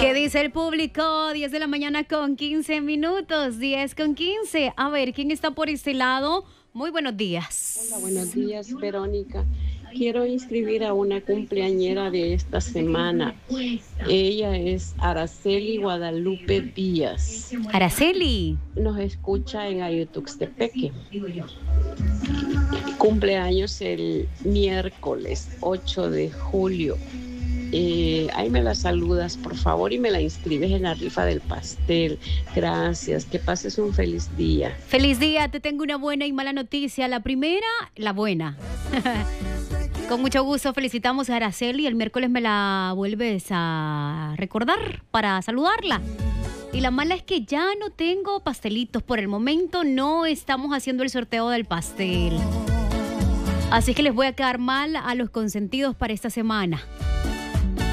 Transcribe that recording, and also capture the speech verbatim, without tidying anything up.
¿Qué dice el público? diez de la mañana con quince minutos, diez con quince. A ver, ¿quién está por este lado? Muy buenos días. Hola, buenos días, Verónica. Quiero inscribir a una cumpleañera de esta semana. Ella es Araceli Guadalupe Díaz. Araceli. Nos escucha en Ayutuxtepeque. Cumpleaños el miércoles ocho de julio. Eh, ahí me la saludas, por favor, y me la inscribes en la rifa del pastel. Gracias, que pases un feliz día. Feliz día, te tengo una buena y mala noticia. La primera, la buena. Con mucho gusto felicitamos a Araceli. El miércoles me la vuelves a recordar para saludarla. Y la mala es que ya no tengo pastelitos. Por el momento no estamos haciendo el sorteo del pastel. Así que les voy a quedar mal a los consentidos para esta semana.